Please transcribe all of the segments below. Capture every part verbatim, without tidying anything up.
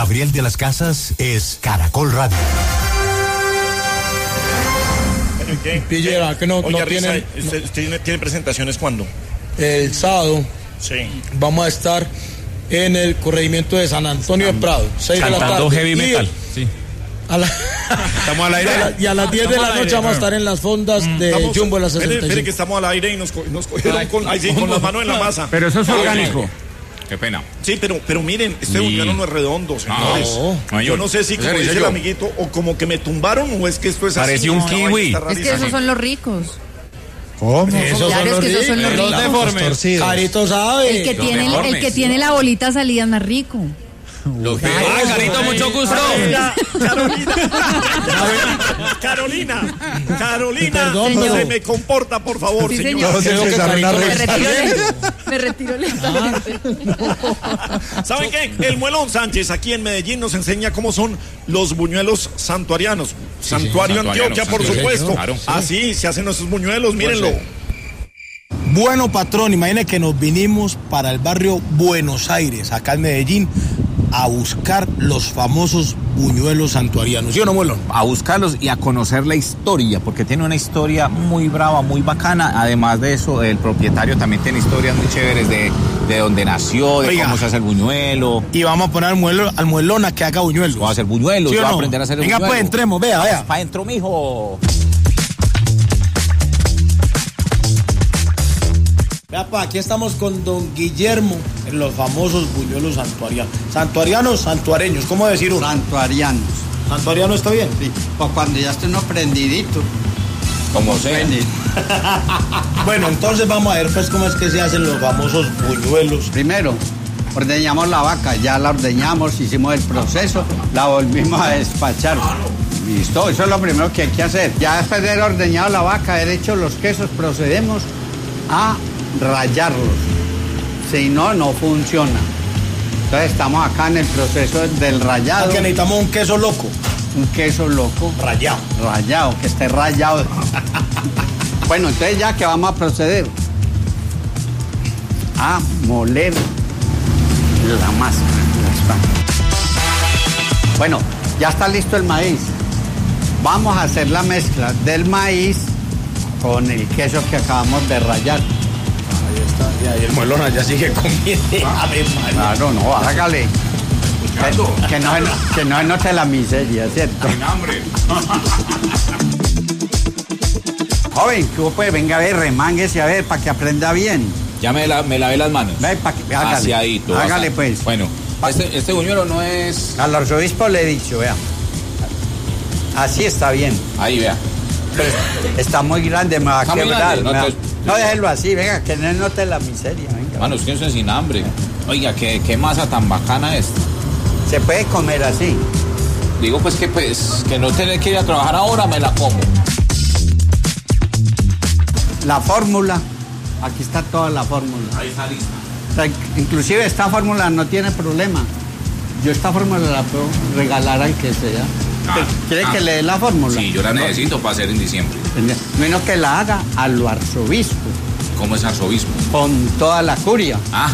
Gabriel de las Casas es Caracol Radio. ¿Qué? Pillera, que no, Oye, no Risa, tienen... ¿usted, usted tiene, tiene presentaciones cuándo? El sábado Sí. vamos a estar en el corregimiento de San Antonio de Prado, seis de la tarde. Cantando heavy metal. Y, Sí. a la, Estamos al aire. y a la- y a las diez de la noche vamos a estar en las fondas de Estamos- Jumbo de la espere, sesenta y espere que cinco. estamos al aire y nos, co- nos cogieron con, ahí sí, con las manos en la masa. Pero eso es orgánico. Qué pena. Sí, pero, pero miren, este Sí. buñuelo no es redondo, señores. No, Yo no sé si, como ¿En dice serio? el amiguito, o como que me tumbaron o es que esto es así. Parecía un No, kiwi. está Es que rarísimo. esos son los ricos. ¿Cómo? Claro, Esos son es los que esos son los ricos. ricos. deformes. Carito sabe. El que, Los tiene, el, el deformes. que tiene la bolita salida es más rico. Los que... Ah, Carito, mucho gusto. Carolina, Carolina, Carolina, Carolina, Perdón, se señor. me comporta, por favor, Sí, señor. señor. Creo que Carito Me no está retiro, bien. lentamente. Me retiro lentamente. ¿Saben qué? El Muelón Sánchez aquí en Medellín nos enseña cómo son los buñuelos santuarianos. Santuario santuarianos, Antioquia, por santuarianos, supuesto. claro. Así se hacen nuestros buñuelos, mírenlo. Bueno, patrón, imagine que nos vinimos para el barrio Buenos Aires, acá en Medellín, a buscar los famosos buñuelos santuarianos. ¿Sí o no, Muelón? A buscarlos y a conocer la historia, porque tiene una historia muy brava, muy bacana. Además de eso, el propietario también tiene historias muy chéveres de, de dónde nació, de Oiga. cómo se hace el buñuelo. Y vamos a poner al, muelo, al muelón a que haga buñuelos. Voy a hacer buñuelos, ¿Sí o voy a no? aprender a hacer el Venga, buñuelo. pues, entremos, vea, vea. Pa' adentro, mijo. Vea, pa, aquí estamos con don Guillermo en los famosos buñuelos santuarianos. Santuarianos, santuareños, ¿cómo decir uno? Santuarianos. Santuariano está bien. Sí. Pues cuando ya esté uno prendidito. Como sea. prendidito. Bueno, entonces vamos a ver pues cómo es que se hacen los famosos buñuelos. Primero, ordeñamos la vaca. Ya la ordeñamos, hicimos el proceso, la volvimos a despachar. Listo, eso es lo primero que hay que hacer. Ya después de haber ordeñado la vaca, haber hecho los quesos, procedemos a rallarlos. Si no, no funciona. Entonces estamos acá en el proceso del rallado. Aquí necesitamos un queso loco, Un queso loco. rallado. Rayado, que esté rayado. Bueno, entonces ya que vamos a proceder a moler la masa. la espalda. Bueno, ya está listo el maíz. Vamos a hacer la mezcla del maíz con el queso que acabamos de rallar. Ahí está, y ahí el muelón allá sigue comiendo. A ver, María. Claro, no, hágale. Que, que no, se no- que no se note la miseria, ¿cierto? hambre. Joven, ¿qué pues? Venga a ver, remánguese a ver, para que aprenda bien. Ya me, la- me lavé las manos. Ve, pa' que- hágale. Aseadito, Hágale, bastante. pues. Bueno, Pa- este, este buñuelo no es... Al arzobispo le he dicho, vea. Así está bien. Ahí, vea. Pero está muy grande, me va a Está muy quebrar. grande, no, me va- entonces- No, déjelo así, venga, que no note la miseria. Venga. Mano, usted no es sin hambre. Oiga, qué, qué masa tan bacana esta. Se puede comer así. Digo pues que pues que no tener que ir a trabajar ahora, me la como. La fórmula, aquí está toda la fórmula. Ahí está lista. O sea, inclusive esta fórmula no tiene problema. Yo esta fórmula la puedo regalar al que sea. Ah, ¿Quiere ah. que le dé la fórmula? Sí, yo la necesito para hacer en diciembre. Menos que la haga a lo arzobispo, ¿Cómo es arzobispo? con toda la curia. Ah.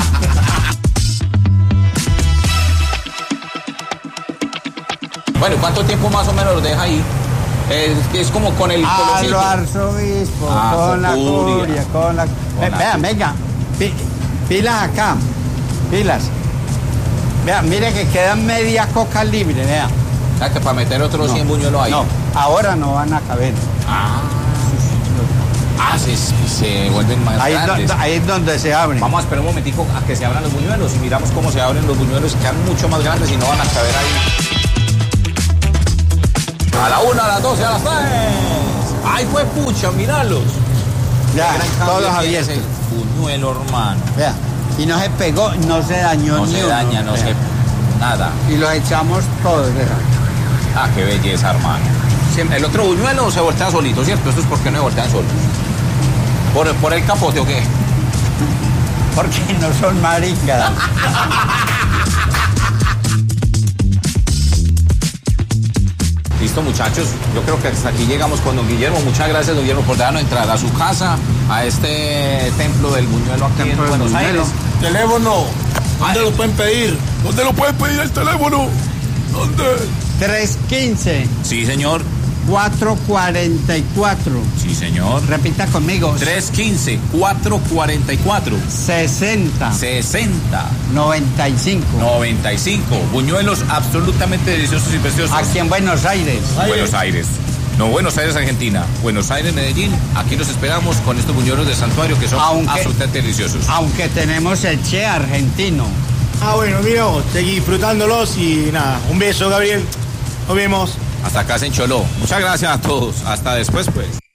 Bueno, ¿cuánto tiempo más o menos lo deja ahí? Es que es como con el A colorcito. lo arzobispo, Ah, con la curia. curia, con la... Ve- la Vean, venga, pi- pilas acá, pilas. Vean, mire que queda media coca libre, vean. O sea, que para meter otros cien buñuelos ahí. No, ahora no van a caber. Ah. Ah, se, se vuelven más Ahí es, grandes. donde, ahí es donde se abren. Vamos a esperar un momentico a que se abran los buñuelos y miramos cómo se abren los buñuelos, quedan mucho más grandes y no van a caber ahí. A la una, a las doce, a las tres. ¡Ay, fue pucha! ¡Míralos! Ya, Qué gran cambio todos tiene abiertos. ese buñuelo, hermano. Vea, y no se pegó, no se dañó No ni se uno, daña, no vea. se... Nada. Y los echamos todos, vea. Ah, qué belleza, hermano. Siempre- El otro buñuelo se voltea solito, ¿cierto? Esto es porque no se voltean solos. ¿Por, por el capote o qué? Porque no son maricas. Listo, muchachos. Yo creo que hasta aquí llegamos con don Guillermo. Muchas gracias, don Guillermo, por dejarnos entrar a su casa, a este templo del buñuelo aquí Templo en del Buenos buñuelo. Aires. Teléfono, ¿dónde Ay. lo pueden pedir? ¿Dónde lo pueden pedir el teléfono? ¿Dónde? tres quince, Sí, señor. cuatrocientos cuarenta y cuatro. Sí, señor. Repita conmigo. tres quince, cuatrocientos cuarenta y cuatro. sesenta, sesenta. noventa y cinco. noventa y cinco. Buñuelos absolutamente deliciosos y preciosos. Aquí en Buenos Aires. Buenos Aires. No, Buenos Aires, Argentina. Buenos Aires, Medellín. Aquí los esperamos con estos buñuelos de santuario que son Aunque- absolutamente deliciosos. Aunque tenemos el Che argentino. Ah, bueno, mira, seguí disfrutándolos y nada, un beso, Gabriel. Nos vemos. Hasta acá en Choló. Muchas gracias a todos. Hasta después, pues.